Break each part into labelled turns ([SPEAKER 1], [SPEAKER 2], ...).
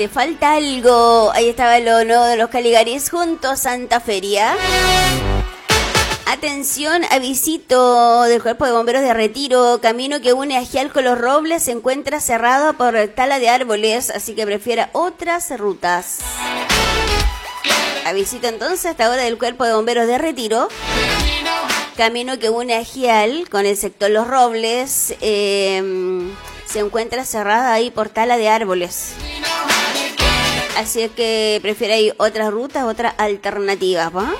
[SPEAKER 1] Te falta algo. Ahí estaba lo nuevo de los Caligaris junto a Santa Feria. Atención, avisito del Cuerpo de Bomberos de Retiro. Camino que une a Gial con Los Robles se encuentra cerrado por tala de árboles, así que prefiera otras rutas. Avisito entonces hasta ahora del Cuerpo de Bomberos de Retiro. Camino que une a Gial con el sector Los Robles se encuentra cerrada ahí por tala de árboles. Así es que prefiere ahí otras rutas, otras alternativas, ¿va?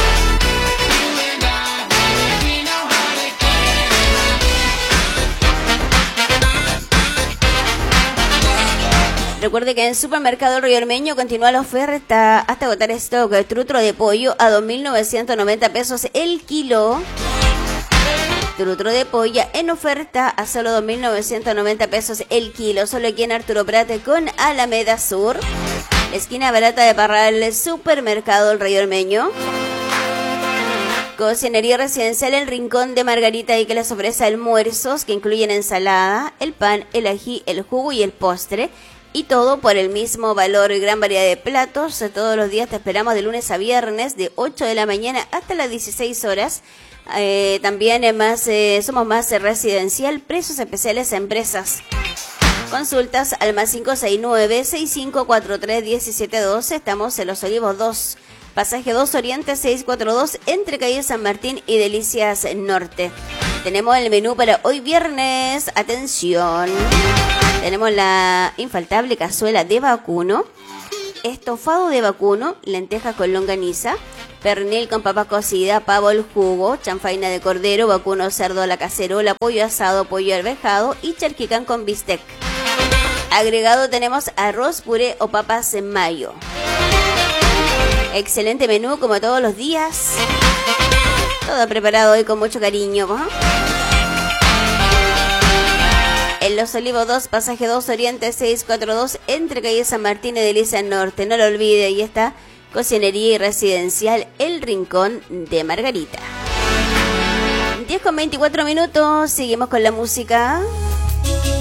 [SPEAKER 1] Recuerde que en el supermercado El Río Ormeño continúa la oferta hasta agotar stock. Trutro de pollo a 2.990 pesos el kilo. Trutro de pollo en oferta a solo 2.990 pesos el kilo. Solo aquí en Arturo Prate con Alameda Sur. Esquina barata de Parral, el supermercado El Río Ormeño. Cocinería residencial El Rincón de Margarita y que les ofrece almuerzos que incluyen ensalada, el pan, el ají, el jugo y el postre. Y todo por el mismo valor y gran variedad de platos. Todos los días te esperamos de lunes a viernes de 8 de la mañana hasta las 16 horas. También somos más residencial, precios especiales a empresas. Consultas al más 569-6543-1712. Estamos en Los Olivos 2, pasaje 2 Oriente 642 entre calle San Martín y Delicias Norte. Tenemos el menú para hoy viernes. Atención. Tenemos la infaltable cazuela de vacuno, estofado de vacuno, lentejas con longaniza, pernil con papa cocida, pavo al jugo, chanfaina de cordero, vacuno cerdo a la cacerola, pollo asado, pollo alvejado y charquicán con bistec. Agregado tenemos arroz, puré o papas en mayo. Excelente menú como todos los días. Todo preparado hoy con mucho cariño, ¿no? En Los Olivos 2, pasaje 2 Oriente 642 entre calle San Martín y Delicias Norte. No lo olvide, ahí está Cocinería y Residencial El Rincón de Margarita. 10:24 minutos, seguimos con la música.